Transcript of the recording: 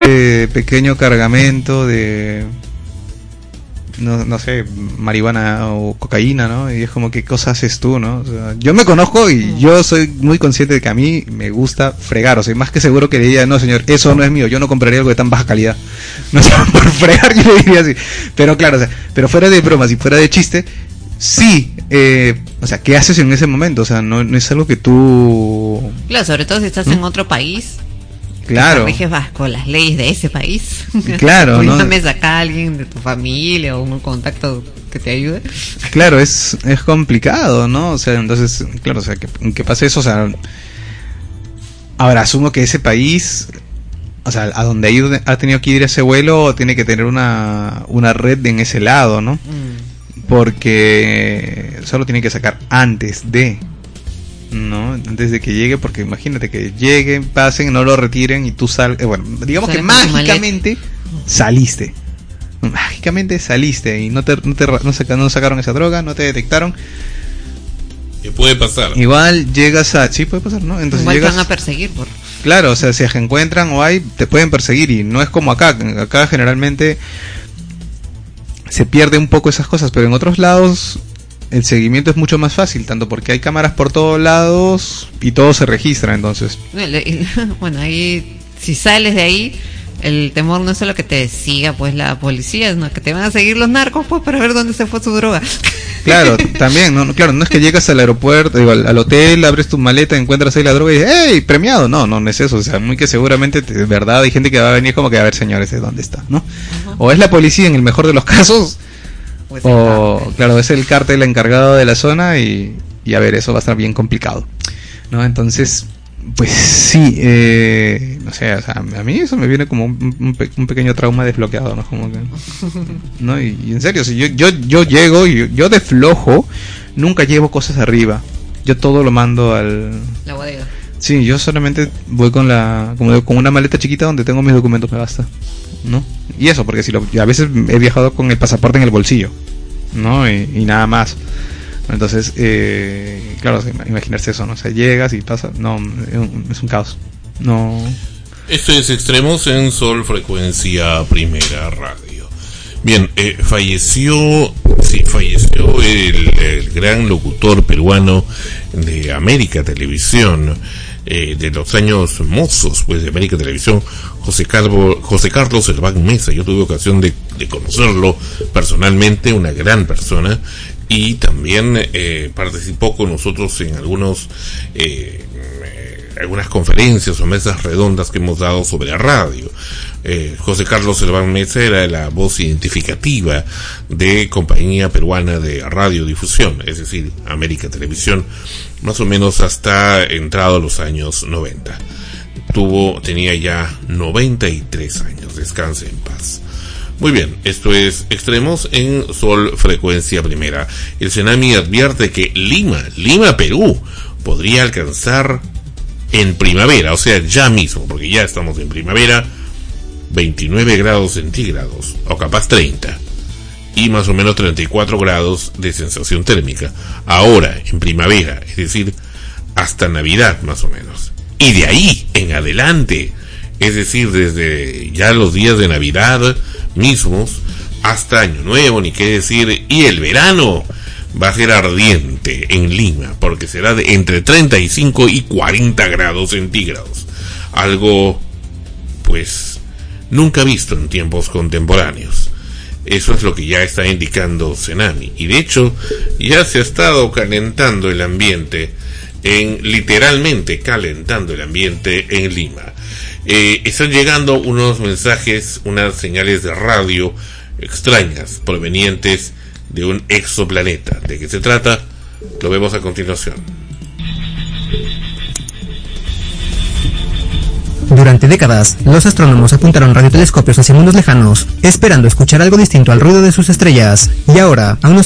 pequeño cargamento de no sé, marihuana o cocaína, ¿no? Y es como, ¿qué cosas haces tú, no? O sea, yo me conozco y yo soy muy consciente de que a mí me gusta fregar, o sea, más que seguro que le diría, no señor, eso no es mío, yo no compraría algo de tan baja calidad. No sé, por fregar yo le diría así. Pero claro, o sea, pero fuera de bromas y fuera de chiste, sí, o sea, ¿qué haces en ese momento? O sea, no es algo que tú... Claro, sobre todo si estás en otro país. Claro. Riges bajo las leyes de ese país. Claro, ¿no? Pudiéndome sacar a alguien de tu familia o un contacto que te ayude. Claro, es complicado, ¿no? O sea, entonces, claro, o sea, que pase eso, o sea... Ahora, asumo que ese país, o sea, a donde ha tenido que ir ese vuelo, tiene que tener una red en ese lado, ¿no? Porque solo tiene que sacar antes de... ¿no? Antes de que llegue, porque imagínate que lleguen, pasen, no lo retiren y tú bueno, digamos que mágicamente saliste. Mágicamente saliste y no sacaron esa droga, no te detectaron. ¿Qué puede pasar? Igual llegas sí, puede pasar, ¿no? Entonces igual llegas, te van a perseguir Claro, o sea, si encuentran te pueden perseguir y no es como acá generalmente se pierde un poco esas cosas, pero en otros lados el seguimiento es mucho más fácil, tanto porque hay cámaras por todos lados y todo se registra, entonces. Bueno, ahí, si sales de ahí, el temor no es solo que te siga pues la policía, sino que te van a seguir los narcos pues para ver dónde se fue su droga. Claro, también, no es que llegas al aeropuerto, al hotel, abres tu maleta, encuentras ahí la droga y dices, ¡hey, premiado! No es eso, o sea, muy que seguramente, de verdad, hay gente que va a venir como que, a ver, señores, ¿de dónde está? ¿No? O es la policía en el mejor de los casos, o claro, es el cártel encargado de la zona y a ver, eso va a estar bien complicado, ¿no? Entonces, pues sí, no sé, o sea, a mí eso me viene como un pequeño trauma desbloqueado, ¿no? Como que, ¿no? Y en serio, si yo llego y yo de flojo nunca llevo cosas arriba, yo todo lo mando la bodega. Sí, yo solamente voy con una maleta chiquita donde tengo mis documentos, me basta, ¿no? Y eso, porque a veces he viajado con el pasaporte en el bolsillo, ¿no? Y nada más. Entonces, claro, imaginarse eso, ¿no? O sea, llegas y pasa, no, es un caos. No. Esto es Extremos en Sol Frecuencia Primera Radio. Bien, falleció el gran locutor peruano de América Televisión, de los años mozos, pues, de América Televisión, José Carlos Serván Mesa. Yo tuve ocasión de conocerlo personalmente, una gran persona, y también participó con nosotros en algunas conferencias o mesas redondas que hemos dado sobre la radio. José Carlos Serván Mesa era la voz identificativa de Compañía Peruana de Radiodifusión, es decir, América Televisión, más o menos hasta entrado a los años 90. Tenía ya 93 años, descanse en paz. Muy bien, esto es Extremos en Sol Frecuencia Primera. El Tsunami advierte que Lima, Perú, podría alcanzar en primavera, o sea, ya mismo, porque ya estamos en primavera, 29 grados centígrados, o capaz 30, y más o menos 34 grados de sensación térmica. Ahora, en primavera, es decir, hasta Navidad más o menos. Y de ahí en adelante, es decir, desde ya los días de Navidad mismos hasta Año Nuevo, ni qué decir, y el verano va a ser ardiente en Lima, porque será de entre 35 y 40 grados centígrados. Algo, pues, nunca visto en tiempos contemporáneos. Eso es lo que ya está indicando Tsunami. Y de hecho, ya se ha estado calentando el ambiente, literalmente calentando el ambiente en Lima. Están llegando unos mensajes, unas señales de radio extrañas, provenientes de un exoplaneta. ¿De qué se trata? Lo vemos a continuación. Durante décadas, los astrónomos apuntaron radiotelescopios hacia mundos lejanos, esperando escuchar algo distinto al ruido de sus estrellas, y ahora, a unos